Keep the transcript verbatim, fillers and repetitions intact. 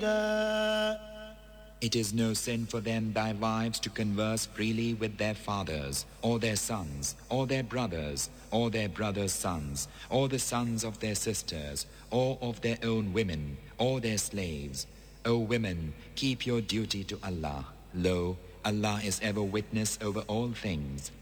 It is no sin for them, thy wives, to converse freely with their fathers, or their sons, or their brothers, or their brothers' sons, or the sons of their sisters, or of their own women, or their slaves. O women, keep your duty to Allah. Lo, Allah is ever witness over all things.